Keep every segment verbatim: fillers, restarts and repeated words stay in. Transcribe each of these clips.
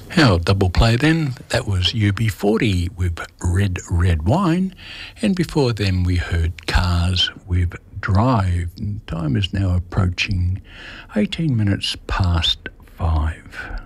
Our double play then, that was U B forty with Red Red Wine, and before them we heard Cars with Drive. And time is now approaching eighteen minutes past five.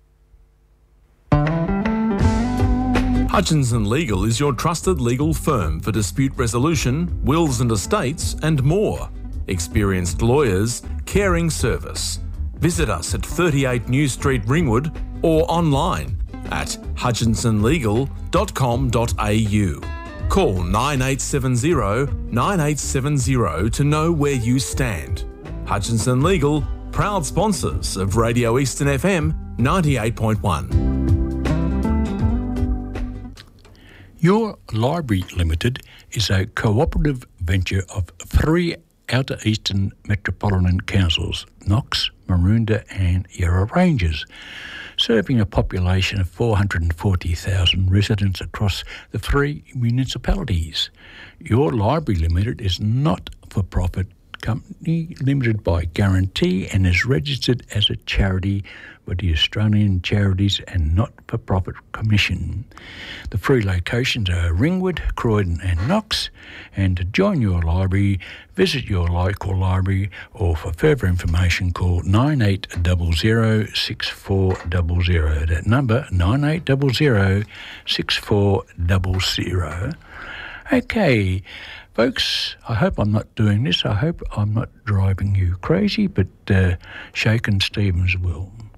Hutchinson Legal is your trusted legal firm for dispute resolution, wills and estates, and more. Experienced lawyers, caring service. Visit us at thirty-eight New Street, Ringwood, or online at hutchinson legal dot com dot a u. Call nine eight seven zero, nine eight seven zero to know where you stand. Hutchinson Legal, proud sponsors of Radio Eastern F M ninety-eight point one. Your Library Limited is a cooperative venture of three Outer Eastern Metropolitan Councils, Knox, Maroondah and Yarra Ranges, serving a population of four hundred forty thousand residents across the three municipalities. Your Library Limited is not for profit company limited by guarantee and is registered as a charity with the Australian Charities and Not-for-Profit Commission. The three locations are Ringwood, Croydon and Knox, and to join your library, visit your local library, or for further information call nine eight zero zero, six four zero zero. That number, nine eight zero zero, six four zero zero. Okay, folks, I hope I'm not doing this. I hope I'm not driving you crazy, but uh, Shakin' Stevens will.